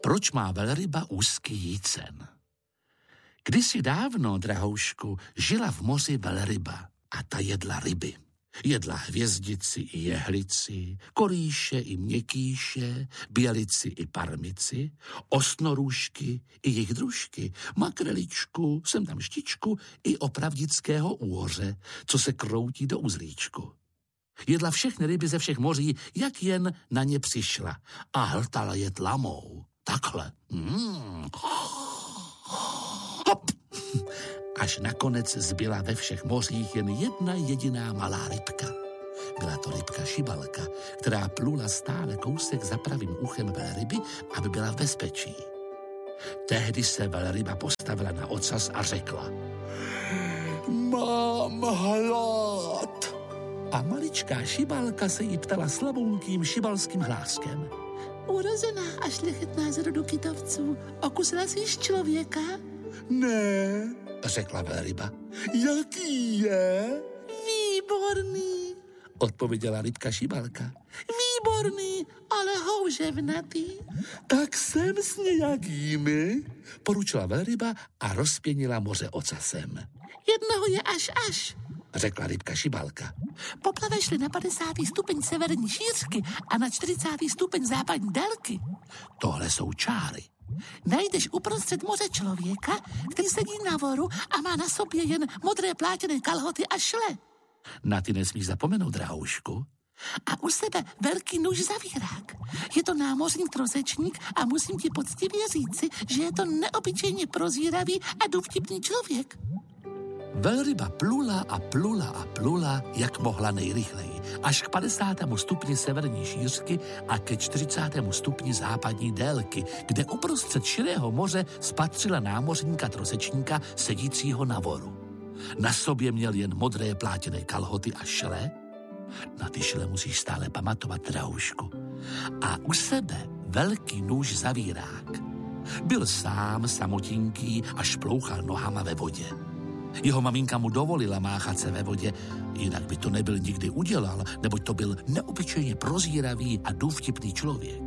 Proč má velryba úzký jícen? Kdysi dávno, drahoušku, žila v moři velryba a ta jedla ryby. Jedla hvězdici i jehlici, korýše i měkýše, bělici i parmici, osnorůžky i jejich družky, makreličku, sem tam štičku i opravdického úhoře, co se kroutí do uzlíčku. Jedla všechny ryby ze všech moří, jak jen na ně přišla a hltala je tlamou. Takhle. Hop. Až nakonec zbyla ve všech mořích jen jedna jediná malá rybka. Byla to rybka Šibalka, která plula stále kousek za pravým uchem velryby, aby byla v bezpečí. Tehdy se velryba postavila na ocas a řekla: Mám hlad. A maličká Šibalka se jí ptala slabounkým šibalským hláskem: Urozená a šlechetná z rodu kytovců, okusila jsi již člověka? Ne, řekla velryba. Jaký je? Výborný, odpověděla rybka Šibalka. Výborný, ale houževnatý. Tak jsem s nějakými, poručila velryba a rozpěnila moře ocasem. Jednoho je až, řekla rybka Šibalka. Poplaveš-li na 50. stupeň severní šířky a na 40. stupeň západní délky. Tohle jsou čáry. Najdeš uprostřed moře člověka, který sedí na voru a má na sobě jen modré plátěné kalhoty a šle. Na ty nesmíš zapomenout, drahoušku. A u sebe velký nůž zavírák. Je to námořník trosečník a musím ti poctivě říci, že je to neobyčejně prozíravý a důvtipný člověk. Velryba plula a plula a plula, jak mohla nejrychleji, až k 50. stupni severní šířky a ke 40. stupni západní délky, kde uprostřed širého moře spatřila námořníka trosečníka sedícího na voru. Na sobě měl jen modré plátěné kalhoty a šle. Na ty šle musíš stále pamatovat, drahoušku. A u sebe velký nůž zavírák. Byl sám, samotinký a šplouchal nohama ve vodě. Jeho maminka mu dovolila máchat se ve vodě, jinak by to nebyl nikdy udělal, neboť to byl neobyčejně prozíravý a důvtipný člověk.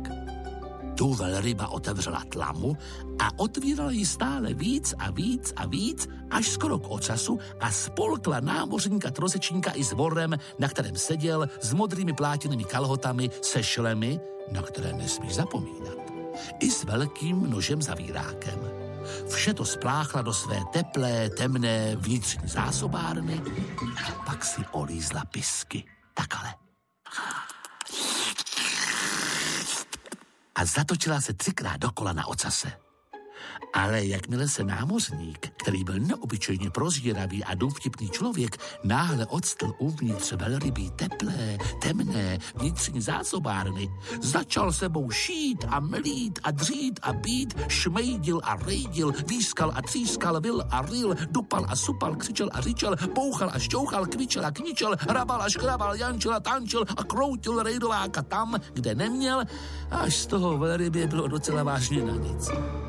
Tu velryba otevřela tlamu a otvírala ji stále víc a víc a víc, až skoro k ocasu a spolkla námořníka trosečníka i s vorem, na kterém seděl, s modrými plátěnými kalhotami, se šlemi, na které nesmíš zapomínat, i s velkým nožem zavírákem. Vše to spláchla do své teplé, temné vnitřní zásobárny a pak si olízla pisky. Takhle. A zatočila se 3krát dokola na ocase. Ale jakmile se námořník, který byl neobyčejně prozíravý a důvtipný člověk, náhle odstl uvnitř velrybí teplé, temné vnitřní zásobárny, začal sebou šít a mlít a dřít a být, šmejdil a rejdil, výskal a třískal, vil a ril, dupal a supal, křičel a řičel, bouchal a šťouchal, kvičel a kničel, hrabal a škrabal, jančil a tančil a kroutil rejdováka tam, kde neměl, až z toho velrybě bylo docela vážně na nic.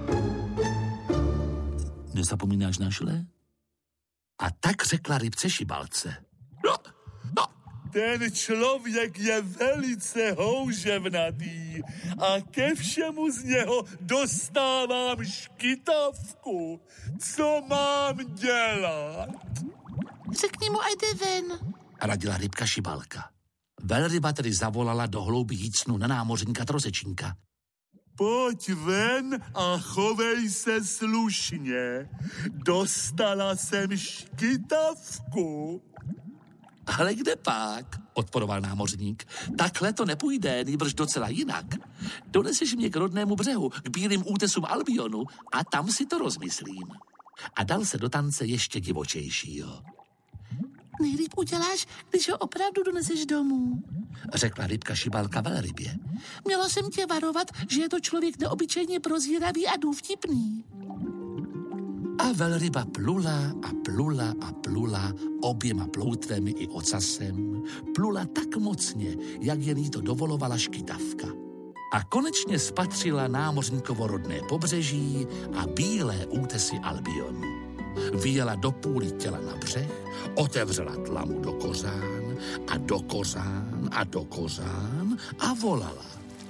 Nezapomínáš na šle? A tak řekla rybce Šibalce. No. Ten člověk je velice houževnatý a ke všemu z něho dostávám škytavku. Co mám dělat? Řekni mu, ať jde ven, radila rybka Šibalka. Velryba tedy zavolala do hloubi jícnu na námořníka trosečníka. Pojď ven a chovej se slušně. Dostala jsem škytavku. Ale kde pak? Odporoval námořník. Takhle to nepůjde, nýbrž docela jinak. Doneseš mě k rodnému břehu, k bílým útesům Albionu a tam si to rozmyslím. A dal se do tance ještě divočejšího. Nejlíp uděláš, když ho opravdu doneseš domů, řekla rybka Šibalka velrybě. Měla jsem tě varovat, že je to člověk neobyčejně prozíravý a důvtipný. A velryba plula a plula a plula oběma ploutvemi i ocasem. Plula tak mocně, jak jen jí to dovolovala škytavka. A konečně spatřila námořníkovo rodné pobřeží a bílé útesy Albionu. Vyjela do půly těla na břeh, otevřela tlamu do kořán a do kořán a do kořán a volala.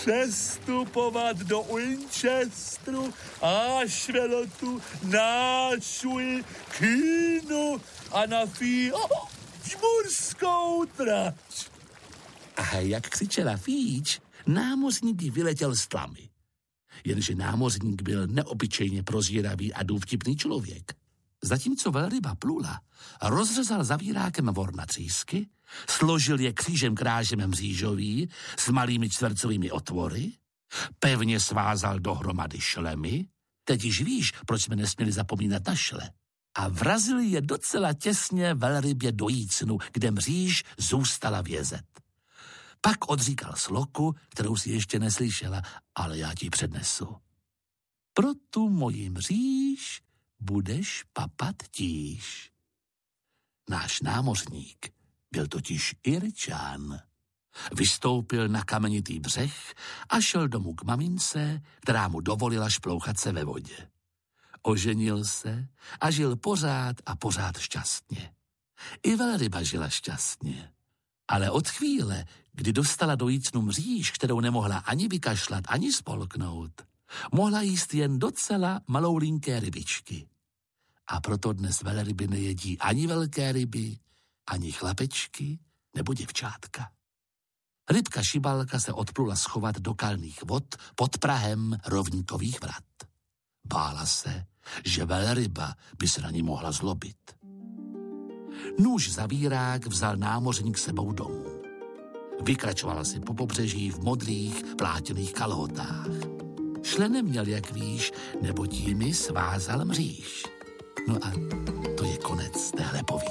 přestupovat do Winchesteru až velotu nášuji kínu a na žmurskou trať. A jak křičela Fíč, námořník jí vyletěl z tlamy. Jenže námořník byl neobyčejně prozíravý a důvtipný člověk. Zatímco velryba plula, rozřezal zavírákem vor na třísky, složil je křížem krážem mřížový s malými čtvercovými otvory, pevně svázal dohromady šlemy, teď již víš, proč jsme nesměli zapomínat na šle, a vrazil je docela těsně velrybě do jícnu, kde mříž zůstala vězet. Pak odříkal sloku, kterou si ještě neslyšela, ale já ti přednesu. Pro tu moji mříž budeš papat tíž. Náš námořník byl totiž Irčan. Vystoupil na kamenitý břeh a šel domů k mamince, která mu dovolila šplouchat se ve vodě. Oženil se a žil pořád a pořád šťastně. I velryba žila šťastně. Ale od chvíle, kdy dostala do jícnu mříž, kterou nemohla ani vykašlat, ani spolknout, mohla jíst jen docela maloulinké rybičky. A proto dnes velryby nejedí ani velké ryby, ani chlapečky nebo děvčátka. Rybka Šibalka se odplula schovat do kalných vod pod prahem rovníkových vrat. Bála se, že velryba by se na ní mohla zlobit. Nůž zavírák vzal námořník sebou domů. Vykračoval si po pobřeží v modrých plátěných kalhotách. Šle neměl, jak víš, nebo tím svázal mříž. No a to je konec téhle povídky.